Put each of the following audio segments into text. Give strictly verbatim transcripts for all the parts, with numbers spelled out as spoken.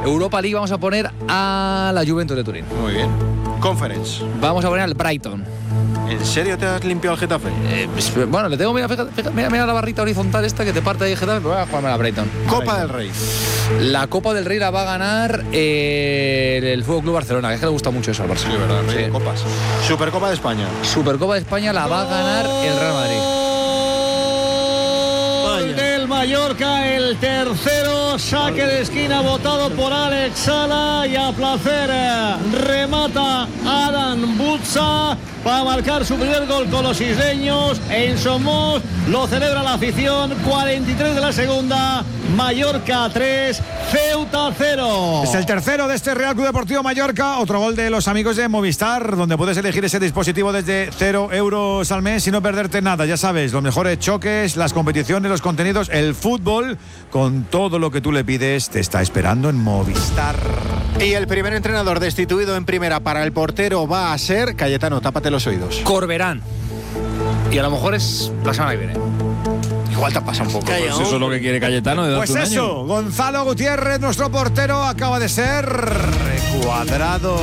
Europa League vamos a poner a la Juventus de Turín. Muy bien. Conference. Vamos a poner al Brighton. ¿En serio te has limpiado el Getafe? Eh, pues, bueno, le tengo, mira, fíjate, fíjate, mira, mira la barrita horizontal esta que te parte ahí Getafe, pero voy a jugarme a la Brighton. Copa Brighton. del Rey. La Copa del Rey la va a ganar eh, el F C Barcelona, que es que le gusta mucho eso al Barça. Sí, verdad, Rey sí. de Copas. Supercopa de España. Supercopa de España la va a ganar el Real Madrid. Gol del Mallorca, el tercero, saque de esquina votado por Alex Sala y a placer remata Adam Butza para marcar su primer gol con los isleños. En Somos lo celebra la afición. Cuarenta y tres de la segunda, Mallorca tres, Ceuta cero. Es el tercero de este Real Club Deportivo Mallorca. Otro gol de los amigos de Movistar, donde puedes elegir ese dispositivo desde cero euros al mes y no perderte nada. Ya sabes, los mejores choques, las competiciones, los contenidos, el fútbol, con todo lo que tú le pides, te está esperando en Movistar. Y el primer entrenador destituido en primera para el portero va a ser, Cayetano, tápate los oídos. Corberán. Y a lo mejor es la semana que viene. Igual te pasa un poco. Pues eso es lo que quiere Cayetano, de Pues darte un eso, año. Gonzalo Gutiérrez, nuestro portero, acaba de ser recuadrado.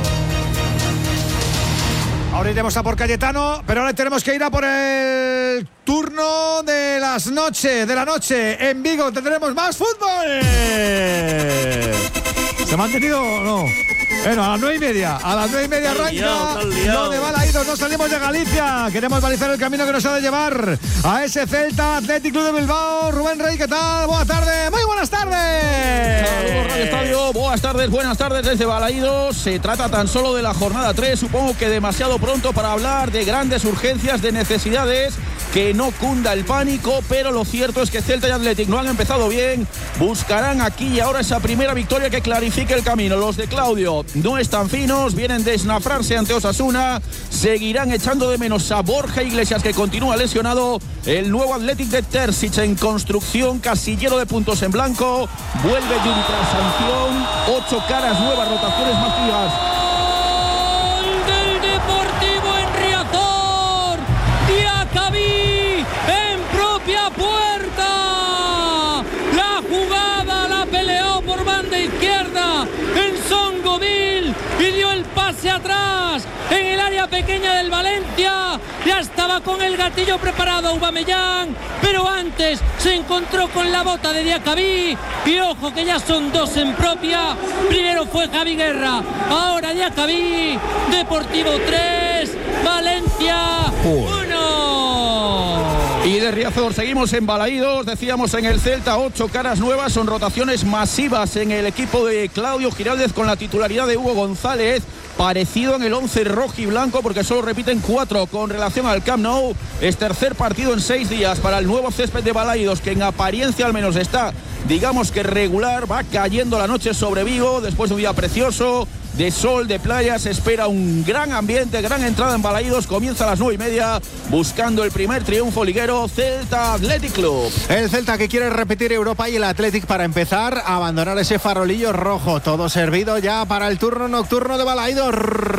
Ahora iremos a por Cayetano, pero ahora tenemos que ir a por el turno de las noches, de la noche. En Vigo tendremos más fútbol. ¿Se ha mantenido o no? Bueno, a las nueve y media, a las nueve y media arranca lo de Balaídos. No salimos de Galicia, queremos balizar el camino que nos ha de llevar a ese Celta Athletic Club de Bilbao. Rubén Rey, ¿qué tal? Buenas tardes, muy buenas tardes. Saludos Radio Estadio, buenas tardes, buenas tardes desde Balaídos. Se trata tan solo de la jornada tres, supongo que demasiado pronto para hablar de grandes urgencias, de necesidades. Que no cunda el pánico, pero lo cierto es que Celta y Athletic no han empezado bien. Buscarán aquí y ahora esa primera victoria que clarifique el camino. Los de Claudio no están finos, vienen de esnafrarse ante Osasuna. Seguirán echando de menos a Borja Iglesias, que continúa lesionado. El nuevo Athletic de Terzic en construcción, casillero de puntos en blanco. Vuelve Yuri tras sanción. Ocho caras nuevas, rotaciones más fijas. En propia puerta, la jugada la peleó por banda izquierda en Songoville y dio el pase atrás en el área pequeña del Valencia. Ya estaba con el gatillo preparado Aubameyang, pero antes se encontró con la bota de Diacabí y ojo que ya son dos en propia. Primero fue Javi Guerra, ahora Diacabí. Deportivo tres, Valencia uno. Y de Riazor seguimos en Balaídos, decíamos en el Celta, ocho caras nuevas, son rotaciones masivas en el equipo de Claudio Giraldez con la titularidad de Hugo González, parecido en el once rojo y blanco porque solo repiten cuatro con relación al Camp Nou. Es tercer partido en seis días para el nuevo césped de Balaídos, que en apariencia al menos está, digamos que regular, va cayendo la noche sobre Vigo después de un día precioso, de sol, de playa. Se espera un gran ambiente, gran entrada en Balaídos. Comienza a las nueve y media buscando el primer triunfo liguero, Celta Athletic Club. El Celta que quiere repetir Europa y el Athletic para empezar a abandonar ese farolillo rojo. Todo servido ya para el turno nocturno de Balaídos.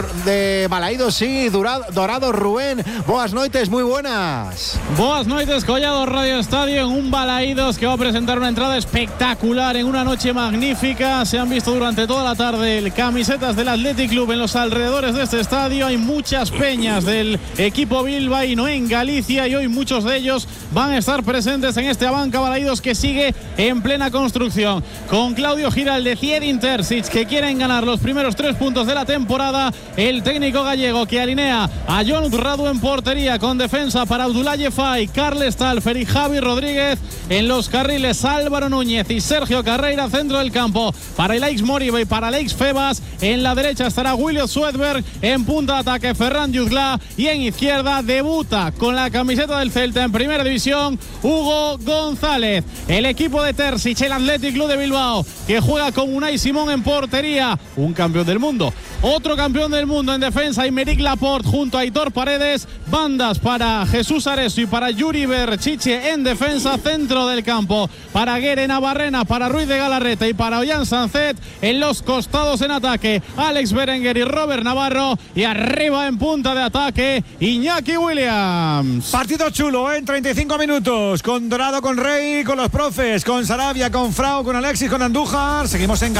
De Balaídos, sí, Dorado, Dorado Rubén. Boas noites, muy buenas. Boas noites, Collado Radio Estadio, en un Balaídos que va a presentar una entrada espectacular en una noche magnífica. Se han visto durante toda la tarde el camisetas del Athletic Club en los alrededores de este estadio. Hay muchas peñas del equipo bilbaíno en Galicia y hoy muchos de ellos van a estar presentes en este Abanca Balaídos que sigue en plena construcción. Con Claudio Giraldez y Edin Terzic, que quieren ganar los primeros tres puntos de la temporada. El técnico gallego que alinea a John Radu en portería, con defensa para Abdoulaye Faye, Carles Talfer y Javi Rodríguez. En los carriles Álvaro Núñez y Sergio Carreira. Centro del campo para Ilaix Moriba y para Alex Febas. En la derecha estará William Swedberg. En punta de ataque Ferran Yuzla. Y en izquierda debuta con la camiseta del Celta en primera división Hugo González. El equipo de Terzic, el Athletic Club de Bilbao, que juega con Unai Simón en portería, un campeón del mundo. Otro campeón del mundo en defensa, Aymeric Laporte junto a Aitor Paredes. Bandas para Jesús Areso y para Yuri Berchiche en defensa. Centro del campo para Guere Navarrena, para Ruiz de Galarreta y para Ollán Sancet. En los costados en ataque Alex Berenguer y Robert Navarro. Y arriba en punta de ataque Iñaki Williams. Partido chulo, ¿eh? En treinta y cinco minutos. Con Dorado, con Rey, con los profes, con Sarabia, con Frau, con Alexis, con Andújar. Seguimos en